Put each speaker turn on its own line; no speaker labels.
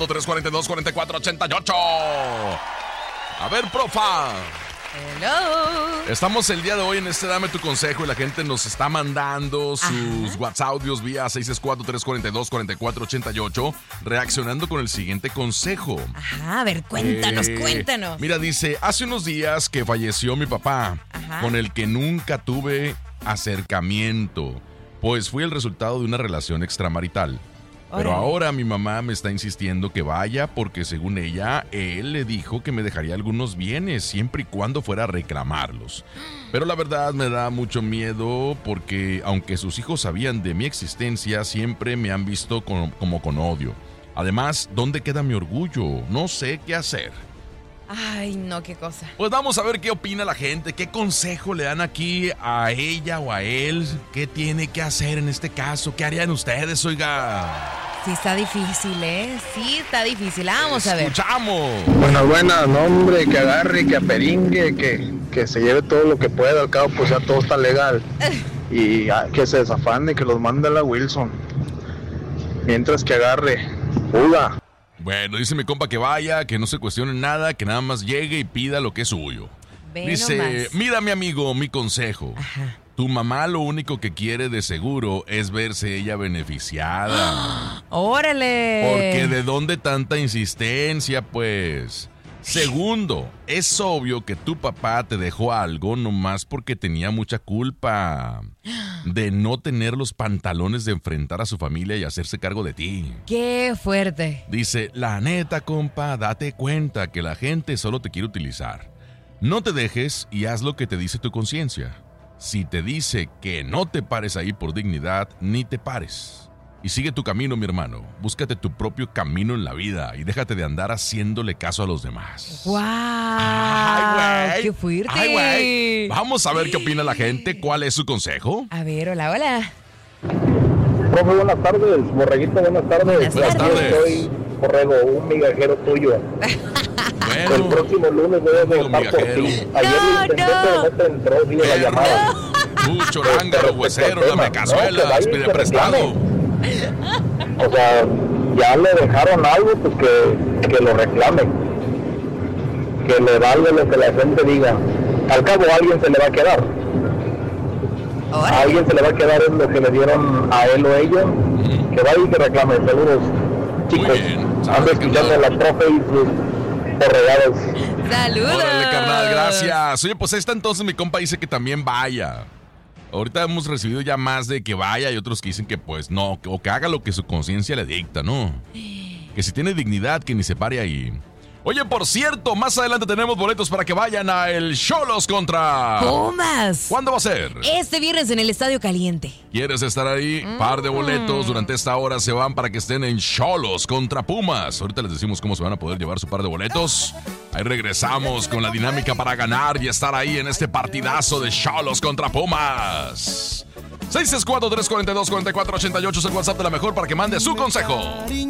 342-4488. A ver, profa.
Hello.
Estamos el día de hoy en Dame tu Consejo y la gente nos está mandando sus WhatsApp audios vía 664-342-4488 reaccionando con el siguiente consejo.
Ajá, a ver, cuéntanos.
Mira, dice, hace unos días que falleció mi papá, con el que nunca tuve acercamiento, pues fue el resultado de una relación extramarital. Pero ahora mi mamá me está insistiendo que vaya porque según ella, él le dijo que me dejaría algunos bienes siempre y cuando fuera a reclamarlos. Pero la verdad me da mucho miedo porque aunque sus hijos sabían de mi existencia, siempre me han visto como con odio. Además, ¿dónde queda mi orgullo? No sé qué hacer.
Ay, no, qué cosa.
Pues vamos a ver qué opina la gente, qué consejo le dan aquí a ella o a él, qué tiene que hacer en este caso, qué harían ustedes, oiga.
Sí está difícil, ¿eh? Sí está difícil, vamos a ver.
Escuchamos.
Buenas, no hombre, que agarre, que aperingue, que se lleve todo lo que pueda, al cabo pues ya todo está legal. Y que se desafane, que los mande a la Wilson. Mientras que agarre, fuga.
Bueno, dice mi compa que vaya, que no se cuestione nada, que nada más llegue y pida lo que es suyo. Dice,
nomás.
mira mi amigo, mi consejo.
Ajá.
Tu mamá lo único que quiere de seguro es verse ella beneficiada.
¡Órale!
Porque ¿de dónde tanta insistencia, pues? Segundo, es obvio que tu papá te dejó algo nomás porque tenía mucha culpa de no tener los pantalones de enfrentar a su familia y hacerse cargo de ti.
¡Qué fuerte!
Dice, la neta, compa, date cuenta que la gente solo te quiere utilizar. No te dejes y haz lo que te dice tu conciencia. Si te dice que no te pares ahí por dignidad, ni te pares. Y sigue tu camino, mi hermano. Búscate tu propio camino en la vida y déjate de andar haciéndole caso a los demás.
¡Guau!
¡Ay, güey!
¡Qué fuerte!
¡Ay, güey! Vamos a ver qué opina la gente. ¿Cuál es su consejo?
A ver, hola.
Profe, buenas tardes, Borreguito, buenas tardes.
Buenas tardes.
Soy Borrego, un migajero tuyo.
Bueno,
El próximo lunes voy a votar por ti. Ayer lo intenté, pero no te entró, sigue la llamada.
tú, chorángaro, huesero, dame cazuelas, pide prestado.
O sea, ya le dejaron algo, pues que lo reclame. Que le valga lo que la gente diga. Al cabo a alguien se le va a quedar. A alguien se le va a quedar en lo que le dieron a él o ella. Que vaya y que reclame, seguros. Chicos, ando escuchando a la profe y sus borregados.
¡Saludos!
Órale, carnal, gracias. Oye, pues ahí está entonces mi compa dice que también vaya. Ahorita hemos recibido ya más de que vaya y otros que dicen que pues no, o que haga lo que su conciencia le dicta, ¿no? Que si tiene dignidad, que ni se pare ahí. Oye, por cierto, más adelante tenemos boletos para que vayan a el Xolos contra
¡Pumas!
¿Cuándo va a ser?
Este viernes en el Estadio Caliente.
¿Quieres estar ahí? Par de boletos durante esta hora se van para que estén en Xolos contra Pumas. Ahorita les decimos cómo se van a poder llevar su par de boletos. Ahí regresamos con la dinámica para ganar y estar ahí en este partidazo de Xolos contra Pumas. 664-342-4488 es el WhatsApp de la mejor para que mande su consejo.